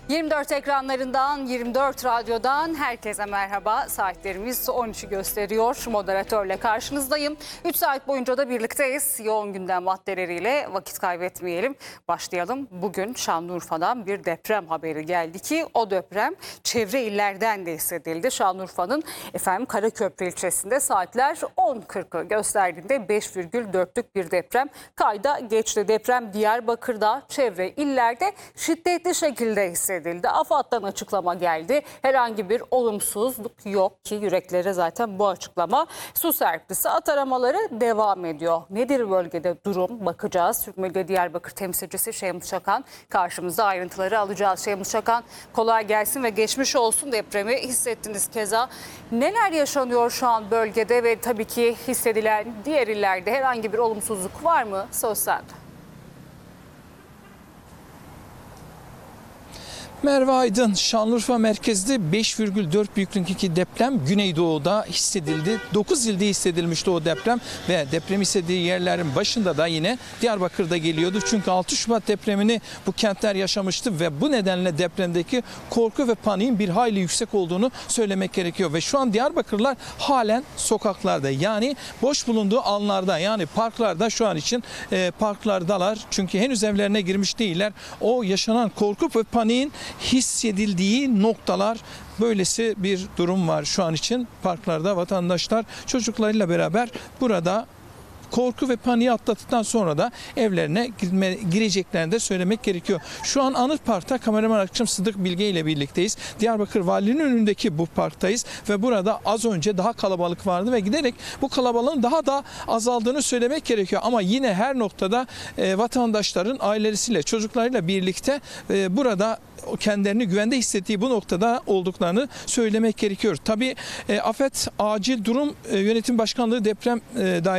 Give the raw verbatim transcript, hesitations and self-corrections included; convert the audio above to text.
yirmi dört ekranlarından, yirmi dört radyodan herkese merhaba. Saatlerimiz on üçü gösteriyor. Moderatörle karşınızdayım. üç saat boyunca da birlikteyiz. Yoğun gündem maddeleriyle vakit kaybetmeyelim. Başlayalım. Bugün Şanlıurfa'dan bir deprem haberi geldi ki o deprem çevre illerden de hissedildi. Şanlıurfa'nın efendim Karaköprü ilçesinde saatler on kırkı gösterdiğinde beş virgül dörtlük bir deprem kayda geçti. Deprem Diyarbakır'da, çevre illerde şiddetli şekilde hissedildi. AFAD'dan açıklama geldi. Herhangi bir olumsuzluk yok ki yüreklere zaten bu açıklama su serpti. At aramaları devam ediyor. Nedir bölgede durum? Bakacağız. Türk Medya Diyarbakır temsilcisi Şeymus Çakan karşımızda, ayrıntıları alacağız. Şeymus Çakan, kolay gelsin ve geçmiş olsun, depremi hissettiniz keza. Neler yaşanıyor şu an bölgede ve tabii ki hissedilen diğer illerde herhangi bir olumsuzluk var mı? Söz sende. Merve Aydın, Şanlıurfa merkezde beş virgül dört büyüklüğündeki deprem Güneydoğu'da hissedildi. dokuz ilde hissedilmişti o deprem ve deprem hissettiği yerlerin başında da yine Diyarbakır'da geliyordu. Çünkü altı Şubat depremini bu kentler yaşamıştı ve bu nedenle depremdeki korku ve paniğin bir hayli yüksek olduğunu söylemek gerekiyor. Ve şu an Diyarbakırlılar halen sokaklarda, yani boş bulunduğu alanlarda, yani parklarda şu an için e, parklardalar. Çünkü henüz evlerine girmiş değiller. O yaşanan korku ve paniğin hissedildiği noktalar, böylesi bir durum var şu an için. Parklarda vatandaşlar çocuklarıyla beraber burada korku ve paniği atlattıktan sonra da evlerine girme, gireceklerini de söylemek gerekiyor. Şu an Anıtpark'ta kameraman arkadaşım Sıdık Bilge ile birlikteyiz. Diyarbakır Valiliğinin önündeki bu parktayız ve burada az önce daha kalabalık vardı ve giderek bu kalabalığın daha da azaldığını söylemek gerekiyor. Ama yine her noktada e, vatandaşların ailesiyle, çocuklarıyla birlikte e, burada kendilerini güvende hissettiği bu noktada olduklarını söylemek gerekiyor. Tabii e, Afet Acil Durum e, Yönetim Başkanlığı Deprem e, Dairesi